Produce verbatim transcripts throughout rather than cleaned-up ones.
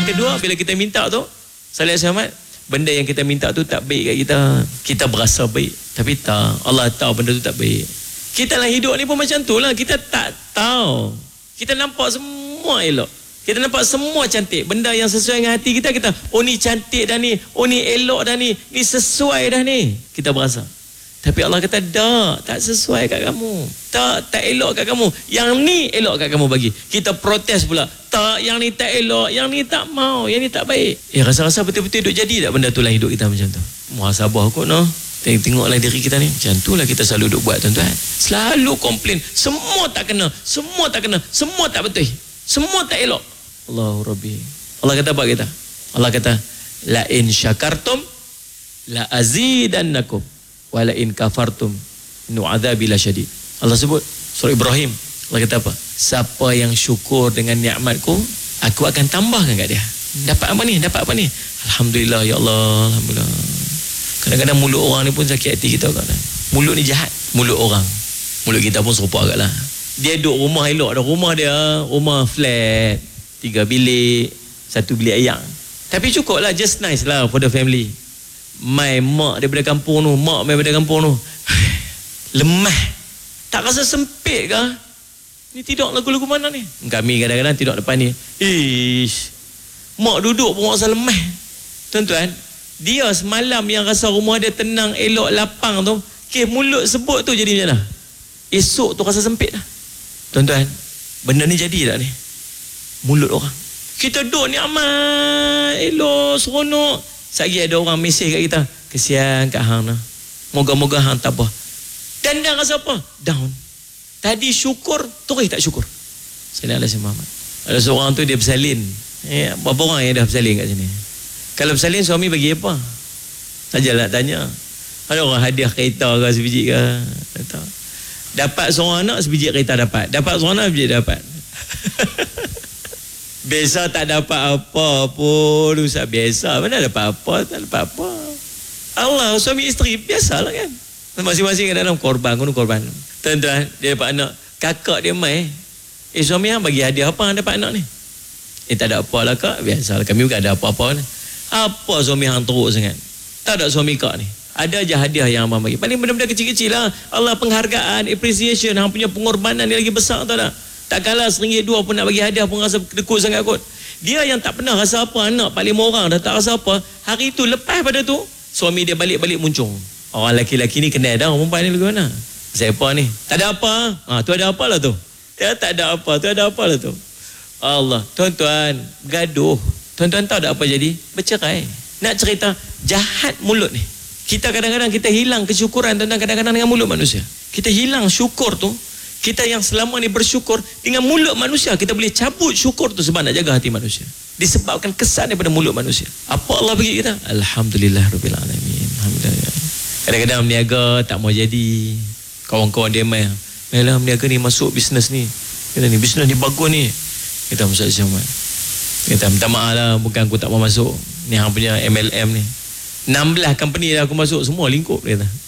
Yang kedua, bila kita minta tu, Salih Ahmad, benda yang kita minta tu tak baik kat kita. Kita berasa baik, tapi tak. Allah tahu benda tu tak baik. Kita dalam hidup ni pun macam tu lah. Kita tak tahu. Kita nampak semua elok. Kita nampak semua cantik. Benda yang sesuai dengan hati kita, kita, oh ni cantik dah ni. Oh ni elok dah ni. Ni sesuai dah ni. Kita berasa. Tapi Allah kata, tak, tak sesuai kat kamu. Tak, tak elok kat kamu. Yang ni elok kat kamu bagi. Kita protes pula. Tak, yang ni tak elok. Yang ni tak mau. Yang ni tak baik. Eh, rasa-rasa betul-betul duk jadi tak benda tu lah hidup kita macam tu? Muhasabah kot noh. Tengoklah diri kita ni. Macam tu lah kita selalu duk buat tuan-tuan. Selalu komplain. Semua tak kena. Semua tak kena. Semua tak betul. Semua tak elok. Allahu Rabbi. Allah kata apa kita? Allah kata, la in syakartum la azidannakum. Wala in kafartum nu'adzabi lasyadid. Allah sebut surah Ibrahim. Allah kata apa? Siapa yang syukur dengan nikmatku, aku akan tambahkan kat dia. Dapat apa ni? Dapat apa ni? Alhamdulillah ya Allah, alhamdulillah. Kadang-kadang mulut orang ni pun sakit hati kita kan. Mulut ni jahat, mulut orang. Mulut kita pun serupa agaklah. Dia duduk rumah elok dah, rumah dia rumah flat, tiga bilik, satu bilik ayam. Tapi cukup lah, just nice lah for the family. My mak daripada kampung tu, mak daripada kampung tu lemah, tak rasa sempit ke? Ni tidur lagu-lagu mana ni? Kami kadang-kadang tidur depan ni, ish, mak duduk pun rasa lemah. Tuan-tuan, dia semalam yang rasa rumah dia tenang, elok, lapang tu, okay, mulut sebut tu jadi macam mana? Esok tu rasa sempit lah. Tuan-tuan, benda ni jadi tak ni? Mulut orang. Kita duduk ni aman, elok, seronok. Sagi ada orang mesej kat kita, kesian kat hang lah, moga-moga hang tak apa. Dan dah rasa apa? Down. Tadi syukur, terus tak syukur. Sayyidina Ali Muhammad, ada seorang tu dia bersalin. Eh, berapa orang yang dah bersalin kat sini? Kalau bersalin, suami bagi apa? Sajalah tanya. Ada orang hadiah kereta ke sebiji ke? Dapat seorang anak, sebiji kereta dapat. Dapat seorang anak, sebiji dapat. Biasa tak dapat apa pun, Ustaz, biasa. Mana dapat apa, tak dapat apa. Allah, suami isteri, biasalah kan. Masing-masing kadang-kadang korban, kuno korban. Tuan-tuan, dia dapat anak. Kakak dia mai. Eh, suami hang bagi hadiah apa hang dapat anak ni? Eh, tak ada apa lah kak, biasalah. Kami bukan ada apa-apa ni. Apa suami hang teruk sangat? Tak ada suami kak ni. Ada je hadiah yang abang bagi. Paling benda-benda kecil-kecil lah. Allah penghargaan, appreciation, hang punya pengorbanan ni lagi besar, tak tak? Tak kalah seringgit dua pun nak bagi hadiah pun rasa dekut sangat kot. Dia yang tak pernah rasa apa, anak paling orang dah tak rasa apa, hari tu lepas pada tu suami dia balik-balik muncung. Orang lelaki-lelaki ni kenal dah orang perempuan ni lagu mana. Siapa ni? Tak ada apa. Ha, tu ada apa lah tu. Dia tak ada apa, tu ada apa lah tu. Allah, tuan-tuan, gaduh. Tuan-tuan tahu tak apa jadi? Bercerai. Nak cerita, jahat mulut ni. Kita kadang-kadang kita hilang kesyukuran tuan-tuan kadang-kadang dengan mulut manusia. Kita hilang syukur tu. Kita yang selama ni bersyukur dengan mulut manusia, kita boleh cabut syukur tu sebab nak jaga hati manusia. Disebabkan kesan daripada mulut manusia. Apa Allah bagi kita? Alhamdulillah Rabbil Alamin. Alhamdulillah. Kadang-kadang meniaga tak mau jadi. Kawan-kawan dia main, "Melah meniaga ni masuk bisnes ni. Kita ni bisnes ni bagus ni." Kita Ustaz Syamad. Kita minta maaf lah, bukan aku tak mau masuk. Ni hang punya M L M ni. enam belas company dah aku masuk, semua lingkup dia kata.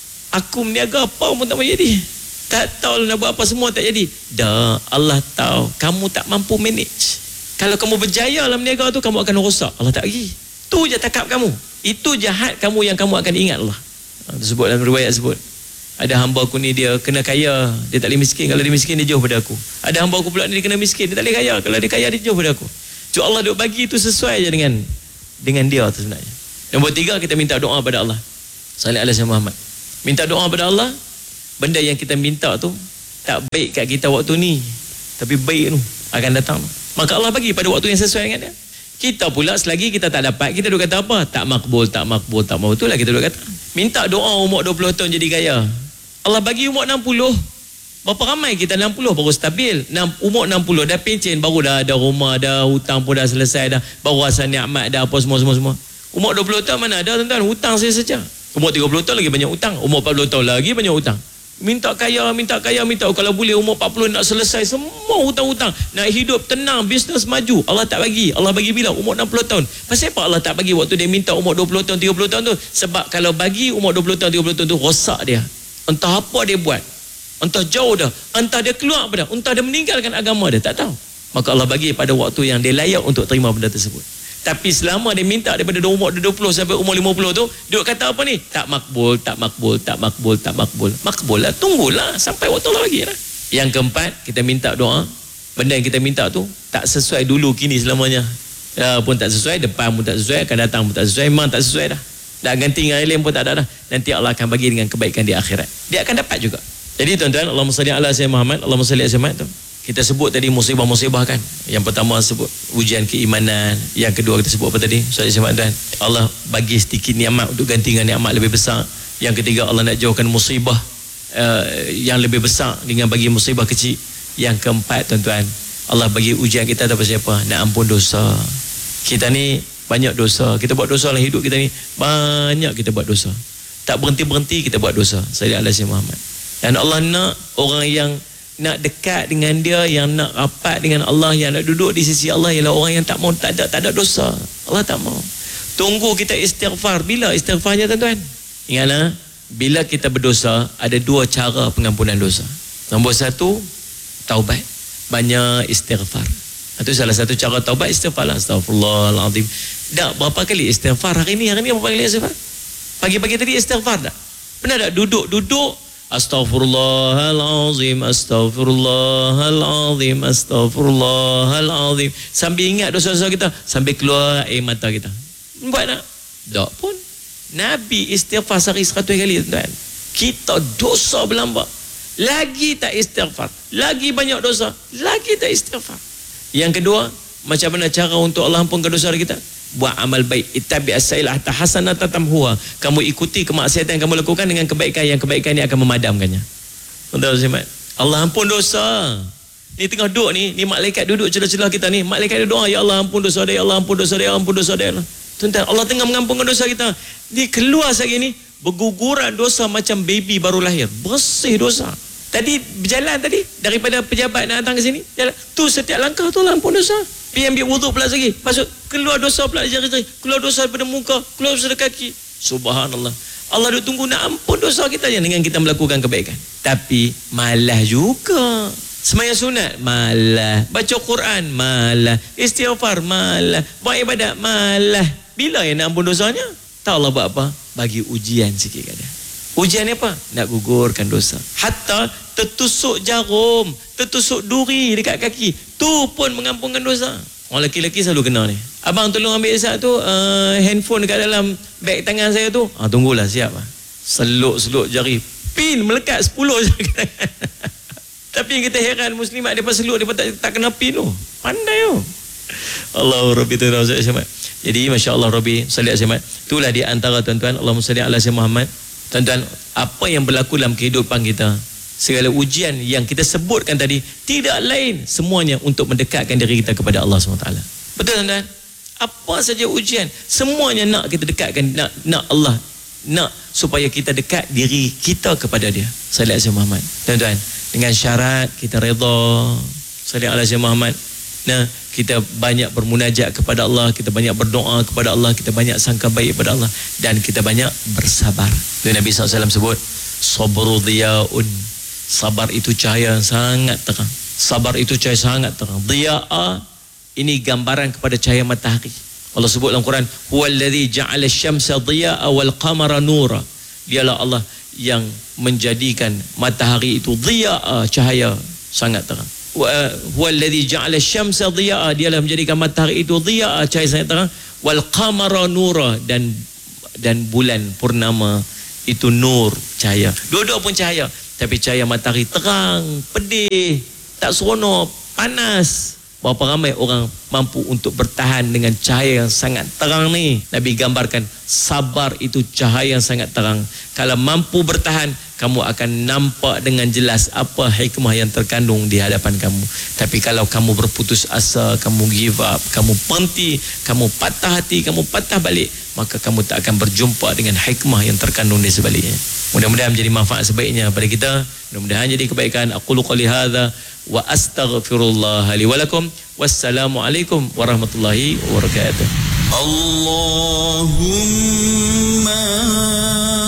Aku meniaga apa pun tak mau jadi. Tak tahu nak buat apa, semua tak jadi. Dah, Allah tahu kamu tak mampu manage. Kalau kamu berjaya dalam niaga tu, kamu akan rosak. Allah tak bagi. Tu je takap kamu. Itu jahat kamu yang kamu akan ingat Allah. Sebut dalam riwayat sebut. Ada hamba aku ni dia kena kaya, dia tak boleh miskin. Kalau dia miskin dia jauh pada aku. Ada hamba aku pula ni dia kena miskin, dia tak boleh kaya. Kalau dia kaya dia jauh pada aku. Cuma Allah duk bagi itu sesuai je dengan dengan dia tu sebenarnya. Nombor tiga, kita minta doa pada Allah. Salih alaihi Muhammad. Minta doa pada Allah. Benda yang kita minta tu tak baik kat kita waktu ni, tapi baik tu akan datang. Maka Allah bagi pada waktu yang sesuai dengan dia. Kita pula selagi kita tak dapat, kita duk kata apa? Tak makbul, tak makbul, tak makbul. Itulah kita duk kata. Minta doa umur dua puluh tahun jadi kaya. Allah bagi umur enam puluh. Berapa ramai kita enam puluh baru stabil. Umur enam puluh dah pencen, baru dah ada rumah, dah hutang pun dah selesai dah. Baru rasa nikmat dah apa semua-semua. Umur dua puluh tahun mana ada tuan-tuan? Hutang saya saja. Umur tiga puluh tahun lagi banyak hutang. Umur empat puluh tahun lagi banyak hutang. Minta kaya, minta kaya, minta. Kalau boleh umur empat puluh nak selesai semua hutang-hutang. Nak hidup tenang, bisnes maju. Allah tak bagi. Allah bagi bila? Umur enam puluh tahun. Pasal apa Allah tak bagi waktu dia minta umur dua puluh tahun, tiga puluh tahun tu? Sebab kalau bagi umur dua puluh tahun, tiga puluh tahun tu, rosak dia. Entah apa dia buat. Entah jauh dah. Entah dia keluar apa dah. Entah dia meninggalkan agama dia. Tak tahu. maka Allah bagi pada waktu yang dia layak untuk terima benda tersebut. Tapi selama dia minta daripada umur dua puluh sampai umur lima puluh tu, duk kata apa ni? Tak makbul, tak makbul, tak makbul, tak makbul. Makbul lah, tunggulah sampai waktu Allah bagi lah. Yang keempat, kita minta doa. Benda yang kita minta tu tak sesuai dulu kini selamanya. Ya, pun tak sesuai, depan pun tak sesuai, akan datang pun tak sesuai, memang tak sesuai dah. Dah ganti dengan lain pun tak ada dah. Nanti Allah akan bagi dengan kebaikan di akhirat. Dia akan dapat juga. Jadi tuan-tuan, Allahumma salli ala sayyidina Muhammad, Allahumma salli ala sayyidina Muhammad tu. Kita sebut tadi musibah-musibah kan. Yang pertama sebut ujian keimanan, yang kedua kita sebut apa tadi? Salli ala tuan. Allah bagi sedikit nikmat untuk ganti dengan nikmat lebih besar. Yang ketiga, Allah nak jauhkan musibah uh, yang lebih besar dengan bagi musibah kecil. Yang keempat tuan-tuan, Allah bagi ujian kita atas siapa? Nak ampun dosa. Kita ni banyak dosa. Kita buat dosa dalam hidup kita ni. Banyak kita buat dosa. Tak berhenti-berhenti kita buat dosa. Salli ala sayyidina Muhammad. Dan Allah nak orang yang nak dekat dengan dia, yang nak rapat dengan Allah, yang nak duduk di sisi Allah ialah orang yang tak mau, tak ada, tak ada dosa. Allah tak mau. Tunggu kita istighfar. Bila istighfarnya tuan-tuan? Ingatlah, bila kita berdosa, ada dua cara pengampunan dosa. Nombor satu, taubat. Banyak istighfar. Itu salah satu cara taubat, istighfar lah. Astaghfirullahaladzim. Tak, berapa kali istighfar hari ni? Hari ni berapa kali istighfar? Pagi-pagi tadi istighfar tak? Pernah tak duduk-duduk Astaghfirullahaladzim, Astaghfirullahaladzim, Astaghfirullahaladzim, sambil ingat dosa-dosa kita, sambil keluar air mata kita. Buat tak? Tak pun. Nabi istighfar sehari seratus kali tuan. Kita dosa berlambak, lagi tak istighfar, lagi banyak dosa, lagi tak istighfar. Yang kedua, macam mana cara untuk Allah ampunkan dosa kita? Buat amal baik. Ittabi as-sayyi'ah hatta hasanatan tamhuha. Kamu ikuti kemaksiatan yang kamu lakukan dengan kebaikan, yang kebaikan ini akan memadamkannya. Tuan-tuan, Allah ampun dosa. Ni tengah duduk ni, ni malaikat duduk celah-celah kita ni. Malaikat duduk doa, ya Allah ampun dosa dia, ya Allah ampun dosa dia, ya ampun dosa dia. Tuan-tuan, Allah tengah mengampunkan dosa kita. Ni keluar sekali ni, berguguran dosa macam baby baru lahir. Bersih dosa. Tadi berjalan tadi daripada pejabat nak datang ke sini, jalan tu setiap langkah tu lah ampun dosa. Pergi ambil wuduk pula lagi, masuk keluar dosa pula jari-jari, keluar dosa daripada muka, keluar dosa dari kaki. Subhanallah. Allah duk tunggu nak ampun dosa kita je dengan kita melakukan kebaikan. Tapi malas juga. Sembahyang sunat malas, baca Quran malas, istighfar malas, buat ibadat malas. Bila yang nak ampun dosanya? Tahu Allah buat apa? Bagi ujian sikit kat dia. Ujian apa? Nak gugurkan dosa. Hatta tertusuk jarum, tertusuk duri dekat kaki, tu pun mengampunkan dosa. Orang lelaki-lelaki selalu kena ni. Abang tolong ambil satu uh, handphone dekat dalam beg tangan saya tu. Ah, tunggulah, siap ah. Seluk-seluk jari, pin melekat sepuluh je. Tapi yang kita heran muslimat, dia seluk dia tak, tak kena pin tu. Pandai tu. Allahu Rabbi tu Razak Syamat. Jadi masya-Allah Rabbi salli alaihi wasallam. Itulah di antara tuan-tuan, Allahumma salli ala sayyidina Muhammad. Tuan-tuan, apa yang berlaku dalam kehidupan kita, segala ujian yang kita sebutkan tadi, tidak lain semuanya untuk mendekatkan diri kita kepada Allah subhanahu wa taala. Betul tuan-tuan? Apa saja ujian, semuanya nak kita dekatkan, nak, nak Allah, nak supaya kita dekat diri kita kepada dia. Sallallahu alaihi Muhammad. Tuan-tuan, dengan syarat kita redha. Sallallahu alaihi Muhammad. Nah, kita banyak bermunajat kepada Allah, kita banyak berdoa kepada Allah, kita banyak sangka baik kepada Allah, dan kita banyak bersabar. Nabi sallallahu alaihi wasallam sebut, sabru dhiyaun. Sabar itu cahaya yang sangat terang. Sabar itu cahaya sangat terang. Dhiya'a, ini gambaran kepada cahaya matahari. Allah sebut dalam Quran, huwallazi ja'ala asy-syamsa dhiya'a wal qamara nura. Dialah Allah yang menjadikan matahari itu dhiya'a, cahaya sangat terang. Huwallazi ja'ala asy-syamsa dhiya'a, dialah menjadikan matahari itu dhiya'a, cahaya sangat terang, wal qamara nura, dan dan bulan purnama itu nur, cahaya. Dua-dua pun cahaya, tapi cahaya matahari terang, pedih, tak seronok, panas. Berapa ramai orang mampu untuk bertahan dengan cahaya yang sangat terang ni? Nabi gambarkan sabar itu cahaya yang sangat terang. Kalau mampu bertahan, kamu akan nampak dengan jelas apa hikmah yang terkandung di hadapan kamu. Tapi kalau kamu berputus asa, kamu give up, kamu berhenti, kamu patah hati, kamu patah balik, maka kamu tak akan berjumpa dengan hikmah yang terkandung di sebaliknya. Mudah-mudahan menjadi manfaat sebaiknya pada kita. Mudah-mudahan jadi kebaikan. Aqulu qouli hadza wa astaghfirullah li wa lakum. Wassalamualaikum warahmatullahi wabarakatuh. Allahumma